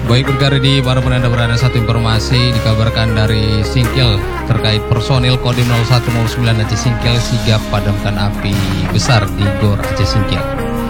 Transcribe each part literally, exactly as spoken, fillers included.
Baik berkari di para penanda berada satu informasi dikabarkan dari Singkil terkait personil Kodim nol satu nol sembilan Aceh Singkil sigap padamkan api besar di Gor Aceh Singkil.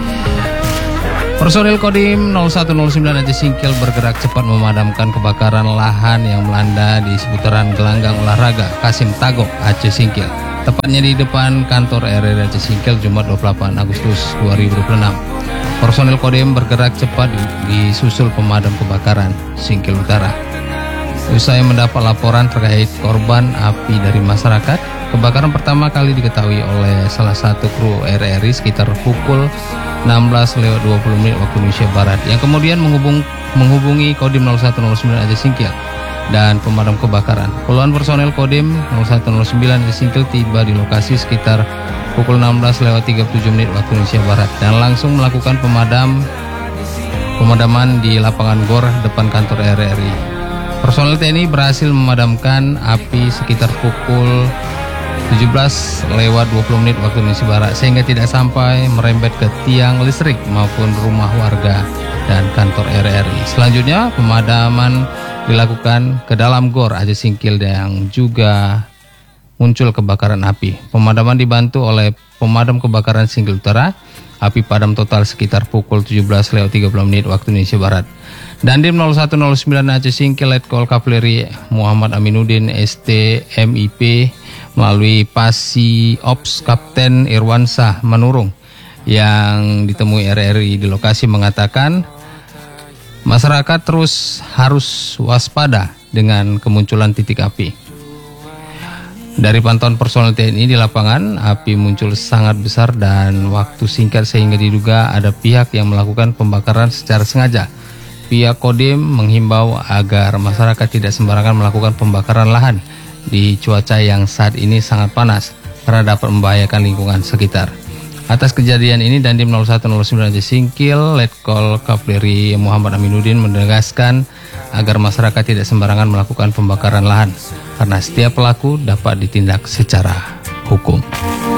Personil Kodim nol satu nol sembilan Aceh Singkil bergerak cepat memadamkan kebakaran lahan yang melanda di seputaran gelanggang olahraga Kasim Tagok, Aceh Singkil. Tepatnya di depan kantor R R I Aceh Singkil Jumat dua puluh delapan Agustus dua ribu dua puluh enam. Personil Kodim bergerak cepat disusul pemadam kebakaran Singkil Utara. Usai mendapat laporan terkait korban api dari masyarakat, kebakaran pertama kali diketahui oleh salah satu kru R R I sekitar pukul enam belas lewat dua puluh menit waktu Indonesia Barat, yang kemudian menghubung, menghubungi Kodim nol satu nol sembilan Aceh Singkil dan pemadam kebakaran. Puluhan personel Kodim nol satu nol sembilan Aceh Singkil tiba di lokasi sekitar pukul enam belas lewat tiga puluh tujuh menit waktu Indonesia Barat dan langsung melakukan pemadam pemadaman di lapangan Gor depan kantor R R I. Personel T N I berhasil memadamkan api sekitar pukul tujuh belas lewat dua puluh menit waktu Indonesia Barat sehingga tidak sampai merembet ke tiang listrik maupun rumah warga dan kantor R R I. Selanjutnya pemadaman dilakukan ke dalam Gor Aceh Singkil yang juga muncul kebakaran api. Pemadaman dibantu oleh pemadam kebakaran Singkil Utara. Api padam total sekitar pukul tujuh belas lewat tiga puluh menit waktu Indonesia Barat. Dandim nol satu nol sembilan Aceh Singkil Letkol Kavaleri Muhammad Aminuddin S T M I P melalui Pasi Ops Kapten Irwansah Manurung yang ditemui R R I di lokasi mengatakan masyarakat terus harus waspada dengan kemunculan titik api. Dari pantauan personel T N I di lapangan, api muncul sangat besar dan waktu singkat sehingga diduga ada pihak yang melakukan pembakaran secara sengaja. Pihak Kodim menghimbau agar masyarakat tidak sembarangan melakukan pembakaran lahan di cuaca yang saat ini sangat panas karena dapat membahayakan lingkungan sekitar. Atas kejadian ini, Dandim nol satu nol sembilan Aceh Singkil Letkol Kavaleri Muhammad Aminuddin menegaskan agar masyarakat tidak sembarangan melakukan pembakaran lahan karena setiap pelaku dapat ditindak secara hukum.